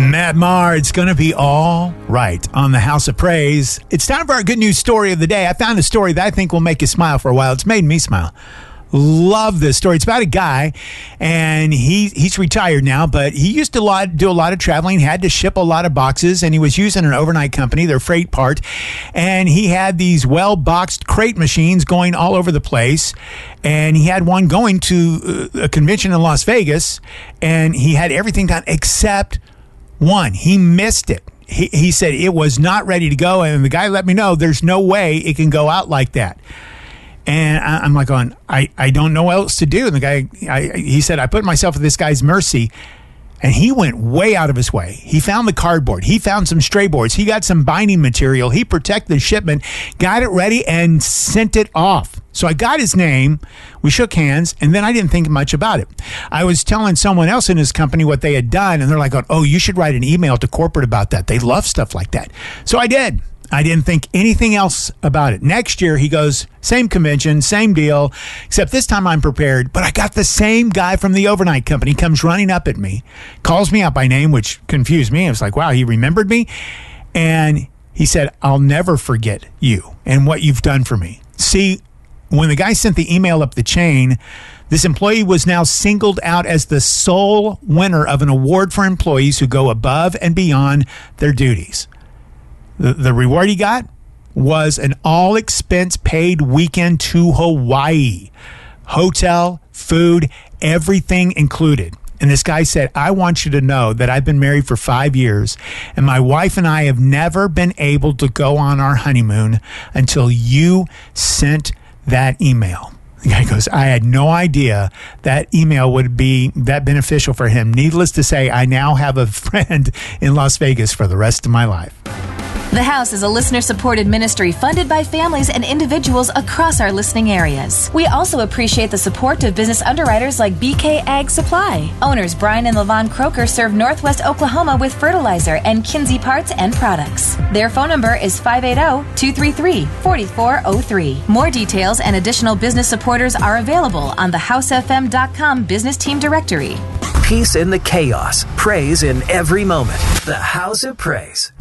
Matt Maher, it's going to be all right on the House of Praise. It's time for our good news story of the day. I found a story that I think will make you smile for a while. It's made me smile. Love this story. It's about a guy, and he's retired now, but he used to do a lot of traveling, had to ship a lot of boxes, and he was using an overnight company, their freight part, and he had these well-boxed crate machines going all over the place, and he had one going to a convention in Las Vegas, and he had everything done except one. He missed it. He said it was not ready to go, and the guy let me know there's no way it can go out like that. And I'm like, I don't know what else to do. And the guy, he said, I put myself at this guy's mercy. And he went way out of his way. He found the cardboard. He found some stray boards. He got some binding material. He protected the shipment, got it ready, and sent it off. So I got his name. We shook hands, and then I didn't think much about it. I was telling someone else in his company what they had done, and they're like, oh, you should write an email to corporate about that. They love stuff like that. So I did. I didn't think anything else about it. Next year, he goes, same convention, same deal, except this time I'm prepared. But I got the same guy from the overnight company, comes running up at me, calls me out by name, which confused me. I was like, wow, he remembered me. And he said, I'll never forget you and what you've done for me. See, when the guy sent the email up the chain, this employee was now singled out as the sole winner of an award for employees who go above and beyond their duties. The reward he got was an all-expense-paid weekend to Hawaii. Hotel, food, everything included. And this guy said, I want you to know that I've been married for 5 years, and my wife and I have never been able to go on our honeymoon until you sent that email. The guy goes, I had no idea that email would be that beneficial for him. Needless to say, I now have a friend in Las Vegas for the rest of my life. The House is a listener-supported ministry funded by families and individuals across our listening areas. We also appreciate the support of business underwriters like BK Ag Supply. Owners Brian and LaVon Croker serve Northwest Oklahoma with fertilizer and Kinsey parts and products. Their phone number is 580-233-4403. More details and additional business supporters are available on the HouseFM.com business team directory. Peace in the chaos. Praise in every moment. The House of Praise.